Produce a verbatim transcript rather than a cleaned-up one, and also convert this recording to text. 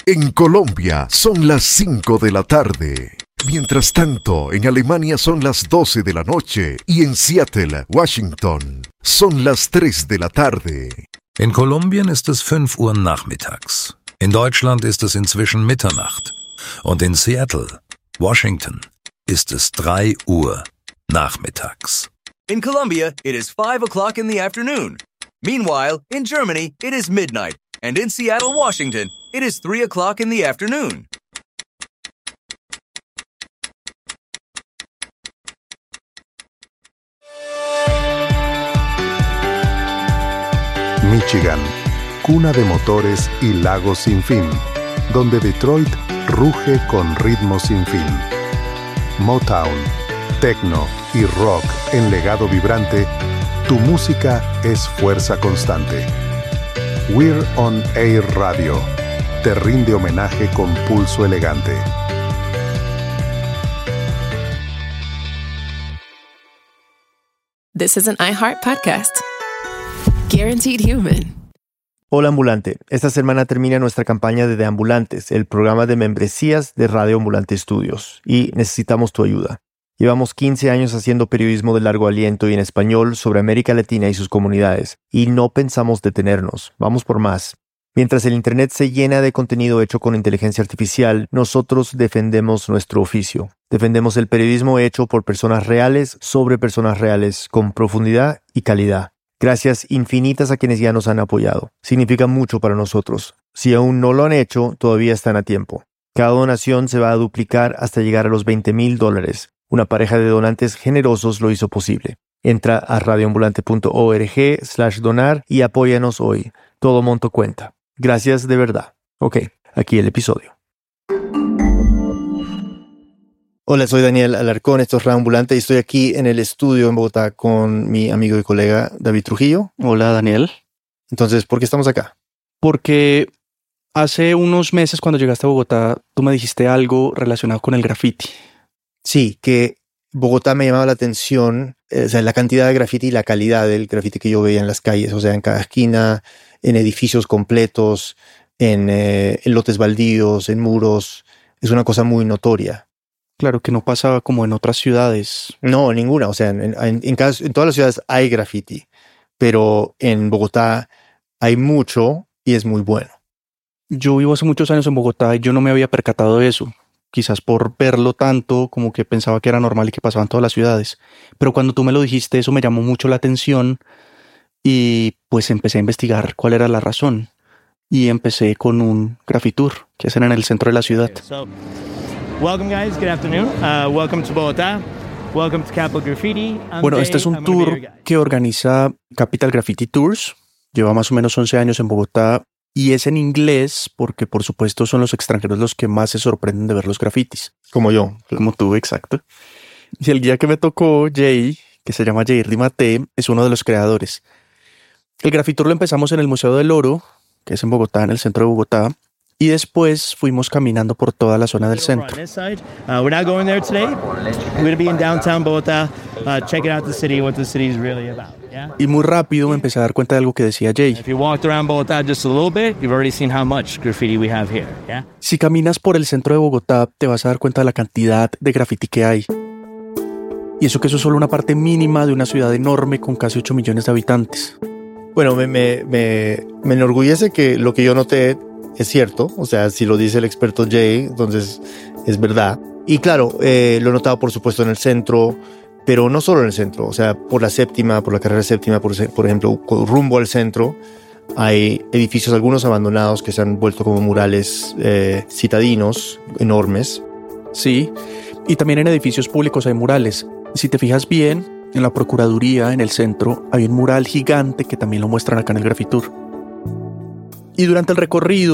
En Colombia son las cinco de la tarde. Mientras tanto, en Alemania son las doce de la noche y en Seattle, Washington, son las tres de la tarde. In Kolumbien ist es fünf Uhr nachmittags. In Deutschland ist es inzwischen Mitternacht. Und in Seattle, Washington, ist es drei Uhr nachmittags. In Colombia, it is five o'clock in the afternoon. Meanwhile, in Germany, it is midnight. And in Seattle, Washington, it is three o'clock in the afternoon. Michigan, cuna de motores y lagos sin fin, donde Detroit ruge con ritmos sin fin. Motown, techno y rock en legado vibrante, tu música es fuerza constante. We're on Air Radio te rinde homenaje con pulso elegante. This is an iHeart podcast. Guaranteed Human. Hola Ambulante, esta semana termina nuestra campaña de Deambulantes, el programa de membresías de Radio Ambulante Estudios, y necesitamos tu ayuda. Llevamos quince años haciendo periodismo de largo aliento y en español sobre América Latina y sus comunidades, y no pensamos detenernos, vamos por más. Mientras el Internet se llena de contenido hecho con inteligencia artificial, nosotros defendemos nuestro oficio. Defendemos el periodismo hecho por personas reales sobre personas reales, con profundidad y calidad. Gracias infinitas a quienes ya nos han apoyado. Significa mucho para nosotros. Si aún no lo han hecho, todavía están a tiempo. Cada donación se va a duplicar hasta llegar a los veinte mil dólares. Una pareja de donantes generosos lo hizo posible. Entra a radioambulante.org slash donar y apóyanos hoy. Todo monto cuenta. Gracias de verdad. Ok, aquí el episodio. Hola, soy Daniel Alarcón, esto es Radio Ambulante y estoy aquí en el estudio en Bogotá con mi amigo y colega David Trujillo. Hola, Daniel. Entonces, ¿por qué estamos acá? Porque hace unos meses cuando llegaste a Bogotá, tú me dijiste algo relacionado con el graffiti. Sí, que Bogotá me llamaba la atención, eh, o sea, la cantidad de graffiti y la calidad del graffiti que yo veía en las calles, o sea, en cada esquina, en edificios completos, en, eh, en lotes baldíos, en muros. Es una cosa muy notoria. Claro que no pasaba como en otras ciudades. No, ninguna. O sea, en, en, en, cada, en todas las ciudades hay graffiti, pero en Bogotá hay mucho y es muy bueno. Yo vivo hace muchos años en Bogotá y yo no me había percatado de eso. Quizás por verlo tanto, como que pensaba que era normal y que pasaba en todas las ciudades. Pero cuando tú me lo dijiste, eso me llamó mucho la atención y pues empecé a investigar cuál era la razón. Y empecé con un graffitour que hacen en el centro de la ciudad. Welcome guys, good afternoon. Uh, welcome to Bogotá. Welcome to Capital Graffiti. I'm Bueno, Dave. este es un I'm tour gonna be your guide. que organiza Capital Graffiti Tours. Lleva más o menos once años en Bogotá y es en inglés porque, por supuesto, son los extranjeros los que más se sorprenden de ver los grafitis. Como yo. Como tú, exacto. Y el guía que me tocó, Jay, que se llama Jair Dimate, es uno de los creadores. El graffitour lo empezamos en el Museo del Oro, que es en Bogotá, en el centro de Bogotá. Y después fuimos caminando por toda la zona del centro. Uh, we're not going there today. We're going to be in downtown Bogotá, uh, checking out the city, what the city is really about. Yeah? Y muy rápido me empecé a dar cuenta de algo que decía Jay. If you walked around Bogotá just a little bit, you've already seen how much graffiti we have here. Yeah? Si caminas por el centro de Bogotá, te vas a dar cuenta de la cantidad de graffiti que hay. Y eso que eso es solo una parte mínima de una ciudad enorme con casi ocho millones de habitantes. Bueno, me, me, me, me enorgullece que lo que yo noté es cierto. O sea, si lo dice el experto Jay, entonces es verdad. Y claro, eh, lo he notado por supuesto en el centro, pero no solo en el centro. O sea, por la séptima, por la carrera séptima, por, por ejemplo, rumbo al centro, hay edificios, algunos abandonados, que se han vuelto como murales eh, citadinos enormes. Sí, y también en edificios públicos hay murales. Si te fijas bien, en la Procuraduría, en el centro, hay un mural gigante que también lo muestran acá en el Graffitour. Y durante el recorrido